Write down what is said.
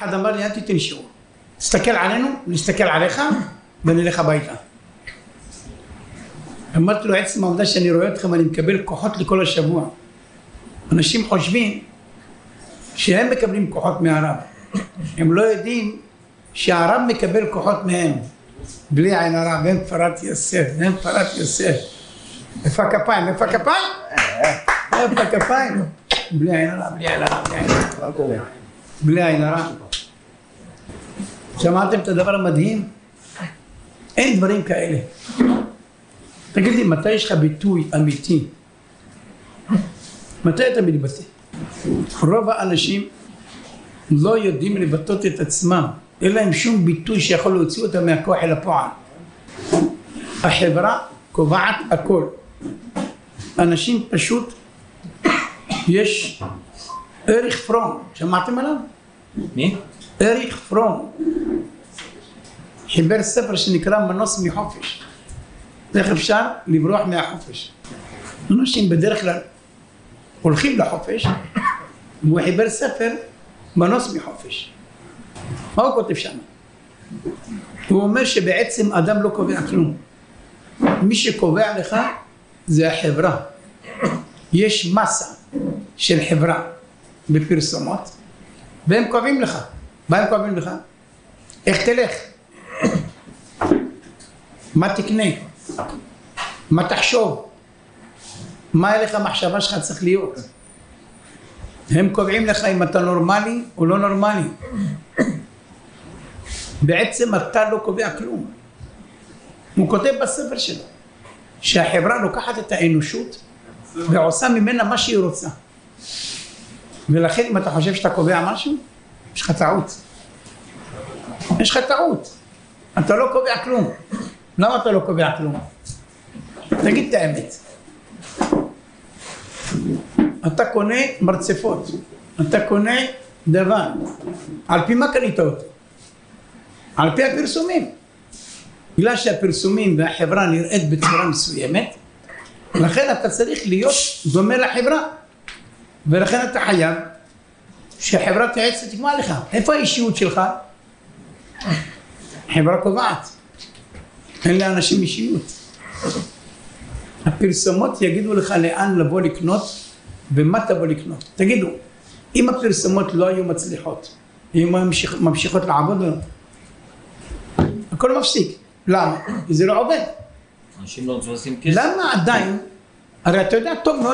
אחד אמר לי, אל תיתן שיעור. תסתכל עלינו, נסתכל עליך, ונלך הביתה. אמרתי לו, עצם העובדה שאני רואה אתכם, ואני מקבל כוחות לכל השבוע. אנשים חושבים שהם מקבלים כוחות מהרב. הם לא יודעים שהרב מקבל כוחות מהם. בלי עין הרב, אין פרת יוסף, אין פרת יוסף. איפה הכפיים? איפה הכפיים? איפה הכפיים? בלי עין הרב, בלי עין הרב, בלי עין הרב. בלי עין הרב. שמעתם את הדבר המדהים? אין דברים כאלה. תגיד לי, מתי יש לך ביטוי אמיתי? מתי אתה מתבטא? רוב האנשים לא יודעים לבטאות את עצמם. אין להם שום ביטוי שיכול להוציא אותם מהכוח אל הפועל. החברה קובעת הכל. אנשים פשוט, יש אריך פרום, שמעתם עליו? מי? אריך פרום. חיבר ספר שנקרא מנוס מחופש. איך אפשר לברוח מהחופש? אנשים בדרך כלל הולכים לחופש, והוא חיבר ספר מנוס מחופש. מה הוא כותב שם? הוא אומר שבעצם אדם לא קובע כלום. מי שקובע לך זה החברה. יש מסה של חברה בפרסומות, והם קובעים לך. מה הם קובעים לך? איך תלך? מה תקנה? מה תחשוב? מה אליך המחשבה שלך צריך להיות? הם קובעים לך אם אתה נורמלי או לא נורמלי. בעצם אתה לא קובע כלום. הוא כותב בספר שלו שהחברה לוקחת את האנושות ועושה ממנה מה שהיא רוצה. ולכן אם אתה חושב שאתה קובע משהו, יש לך טעות. יש לך טעות. אתה לא קובע כלום. למה אתה לא קובע כלום? תגיד את האמת. אתה קונה מרצפות, אתה קונה דבר. על פי מה קנית אותו? על פי הפרסומים. בגלל שהפרסומים והחברה נראית בצורה מסוימת, לכן אתה צריך להיות דומה לחברה. ולכן אתה חייב שהחברה תעץ ותקבע לך. איפה האישיות שלך? חברה קובעת. אין לאנשים אישיות. הפרסומות יגידו לך לאן לבוא לקנות ומה תבוא לקנות. תגידו, אם הפרסומות לא היו מצליחות, אם הן ממשיכות לעבוד, הכל מפסיק. למה? כי זה לא עובד. אנשים לא רוצים כסף. למה עדיין, הרי אתה יודע טוב מאוד